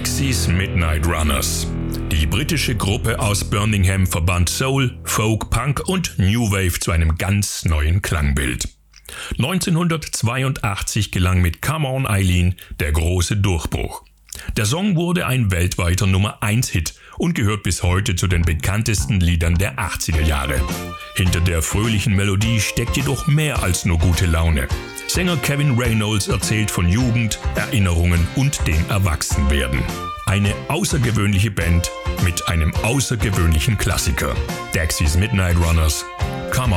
Dexys Midnight Runners. Die britische Gruppe aus Birmingham verband Soul, Folk, Punk und New Wave zu einem ganz neuen Klangbild. 1982 gelang mit Come On Eileen der große Durchbruch. Der Song wurde ein weltweiter Nummer-1-Hit und gehört bis heute zu den bekanntesten Liedern der 80er Jahre. Hinter der fröhlichen Melodie steckt jedoch mehr als nur gute Laune. Sänger Kevin Reynolds erzählt von Jugend, Erinnerungen und dem Erwachsenwerden. Eine außergewöhnliche Band mit einem außergewöhnlichen Klassiker. Dexys Midnight Runners. Come